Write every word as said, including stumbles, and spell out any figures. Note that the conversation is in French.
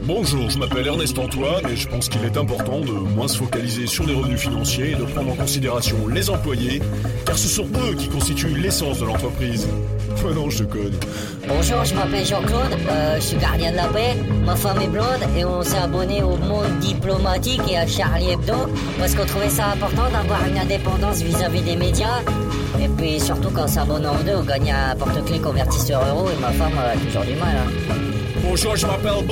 Bonjour, je m'appelle Ernest Antoine et je pense qu'il est important de moins se focaliser sur les revenus financiers et de prendre en considération les employés, car ce sont eux qui constituent l'essence de l'entreprise. Oh non, je te connais. Bonjour, je m'appelle Jean-Claude, euh, je suis gardien de la paix, ma femme est blonde et on s'est abonné au Monde Diplomatique et à Charlie Hebdo parce qu'on trouvait ça important d'avoir une indépendance vis-à-vis des médias. Et puis surtout quand on s'abonne en deux, on gagne un porte-clés convertisseur euro et ma femme a toujours du mal. Hein. Bonjour, je m'appelle